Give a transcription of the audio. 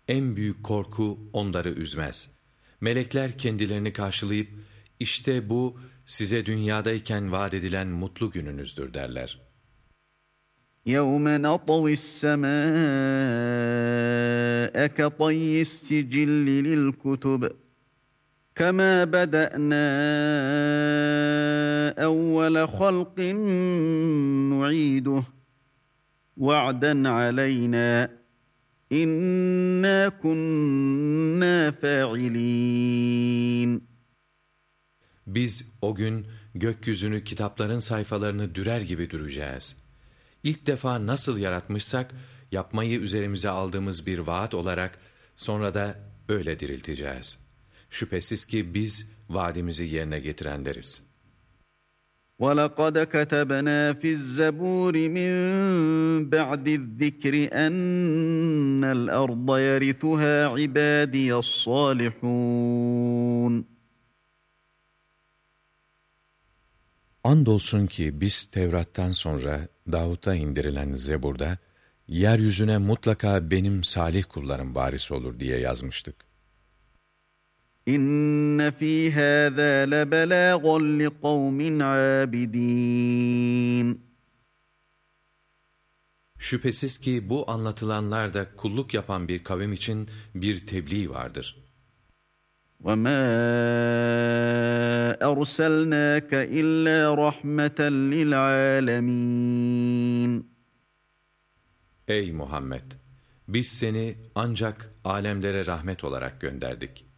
en büyük korku onları üzmez. Melekler kendilerini karşılayıp, işte bu size dünyadayken vaat edilen mutlu gününüzdür derler. يَوْمَ نَطْوِي السَّمَاءَ كَطَيِّ السِّجِلِّ لِلْكُتُبِ كَمَا بَدَأْنَا أَوَّلَ خَلْقٍ نُعِيدُهُ وَعْدًا عَلَيْنَا İnna kunna fa'ilin. Biz o gün gökyüzünü kitapların sayfalarını dürer gibi düreceğiz. İlk defa nasıl yaratmışsak, yapmayı üzerimize aldığımız bir vaat olarak sonra da öyle dirilteceğiz. Şüphesiz ki biz vaadimizi yerine getirenleriz. وَلَقَدْ كَتَبْنَا فِي الزَّبُورِ مِنْ بَعْدِ الذِّكْرِ أَنَّ الْأَرْضَ يَرِثُهَا عِبَادِيَ الصَّالِحُونَ. Andolsun ki biz Tevrat'tan sonra Davut'a indirilen Zebur'da, yeryüzüne mutlaka benim salih kullarım varis olur diye yazmıştık. İnne fî hâzâ lebelâgan liqavmin âbidîn. Şüphesiz ki bu anlatılanlarda kulluk yapan bir kavim için bir tebliğ vardır. وَمَا أَرْسَلْنَاكَ إِلَّا رَحْمَةً لِلْعَالَمِينَ. Ey Muhammed! Biz seni ancak alemlere rahmet olarak gönderdik.